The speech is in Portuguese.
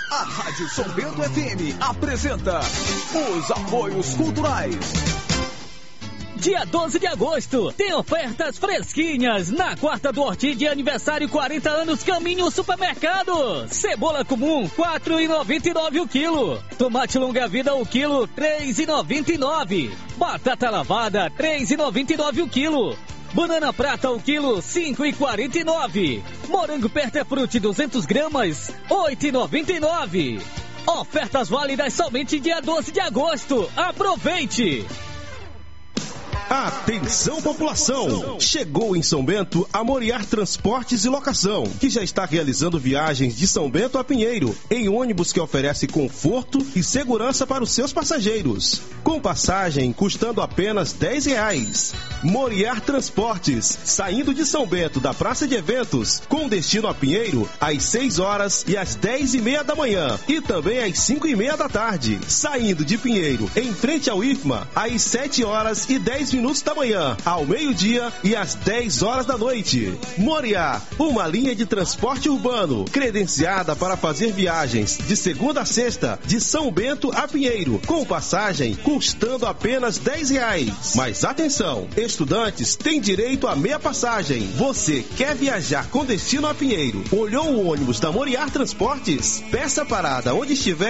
A Rádio São Bento FM apresenta os apoios culturais. Dia 12 de agosto, tem ofertas fresquinhas na Quarta do Horti de aniversário 40 anos Caminho Supermercado. Cebola comum, R$ 4,99 o quilo. Tomate longa-vida o quilo, R$ 3,99. Batata lavada, R$ 3,99 o quilo. Banana prata o quilo, R$ 5,49. Morango Pertefruti 200 gramas, R$ 8,99. Ofertas válidas somente dia 12 de agosto. Aproveite! Atenção, população! Chegou em São Bento a Moriar Transportes e Locação, que já está realizando viagens de São Bento a Pinheiro, em ônibus que oferece conforto e segurança para os seus passageiros. Com passagem custando apenas R$10. Moriar Transportes, saindo de São Bento da Praça de Eventos, com destino a Pinheiro, às 6 horas e às 10h30 da manhã, e também às 5h30 da tarde. Saindo de Pinheiro, em frente ao IFMA, às 7 horas e 10 minutos da manhã, ao meio-dia e às 10 horas da noite. Moriá, uma linha de transporte urbano, credenciada para fazer viagens de segunda a sexta, de São Bento a Pinheiro, com passagem custando apenas R$10. Mas atenção, estudantes têm direito a meia passagem. Você quer viajar com destino a Pinheiro? Olhou o ônibus da Moriá Transportes? Peça parada onde estiver